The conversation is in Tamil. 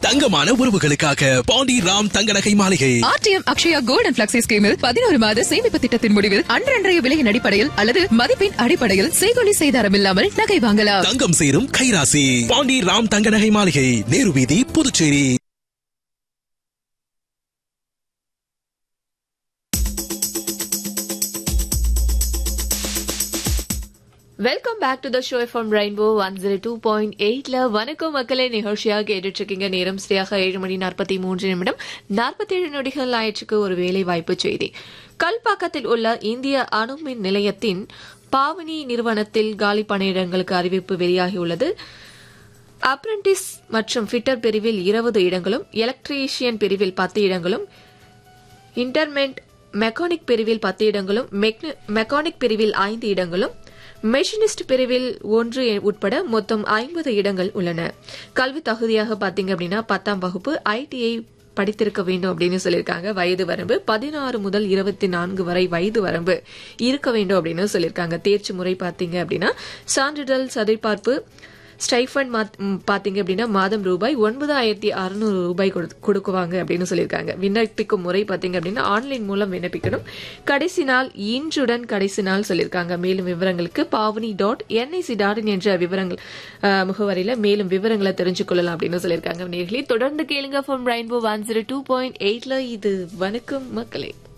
தங்கமான உறவுகளுக்காக பாண்டி ராம் தங்க நகை மாளிகை. RTM Akshaya gold and flexi ஸ்கீமில் 11 மாத சேமிப்பு திட்டத்தின் முடிவில் அன்றன்றைய விலையின் அடிப்படையில் அல்லது மதிப்பின் அடிப்படையில் செய்கொலி செய்தாரம் இல்லாமல் நகை வாங்கலாம். தங்கம் சேரும் கைராசி. பாண்டி ராம் தங்க நகை மாளிகை, நேரு வீதி, Puducherry. Welcome back to the show from rainbow 102.8ல வணக்கம் மக்களே நிகழ்ச்சியாக கேட்டுட்டு இருக்கீங்க. நேரம் சரியாக 7:43 47 நொடிகள் ஆயிடுச்சுக்கு ஒரு வேலை வாய்ப்பு செய்தி. கல்பாக்கத்தில் உள்ள இந்திய அணுமின் நிலையத்தின் பாவனி நிறுவனத்தில் காலி பணியிடங்களுக்கு அறிவிப்பு வெளியாகியுள்ளது. அப்ரண்டிஸ் மற்றும் ஃபிட்டர் பிரிவில் 20 இடங்களும், எலக்ட்ரீஷியன் பிரிவில் 10 இடங்களும், இன்டர்மென்ட் மெக்கானிக் பிரிவில் 10 இடங்களும், மெக்கானிக் பிரிவில் 5 இடங்களும், மெஷினிஸ்ட் பிரிவில் 1 உட்பட மொத்தம் 50 இடங்கள் உள்ளன. கல்வி தகுதியாக பாத்தீங்க அப்படின்னா 10ஆம் வகுப்பு ITI படித்திருக்க வேண்டும் அப்படின்னு சொல்லியிருக்காங்க. வயது வரம்பு 16 முதல் 24 வரை வயது வரம்பு இருக்க வேண்டும் அப்படின்னு சொல்லியிருக்காங்க. தேர்ச்சி முறை பாத்தீங்க அப்படின்னா சான்றிதழ் சரிபார்ப்பு ஸ்டைஃபண்ட் பாத்தீங்க அப்படின்னா மாதம் ரூபாய் 9600 கொடுக்குவாங்க அப்படின்னு சொல்லியிருக்காங்க. விண்ணப்பிக்கும் முறை பாத்தீங்க அப்படின்னா ஆன்லைன் மூலம் விண்ணப்பிக்கணும். கடைசி நாள் இன்றுடன் கடைசி நாள் சொல்லியிருக்காங்க. மேலும் விவரங்களுக்கு pavani.nic.in என்ற விவரங்கள் முகவரியில மேலும் விவரங்களை தெரிஞ்சுக்கொள்ளலாம் அப்படின்னு சொல்லியிருக்காங்க. நேர்களே தொடர்ந்து கேளுங்க ஃப்ரம் ரெயின்போ 102.8ல. இது வணக்கம் மக்களே.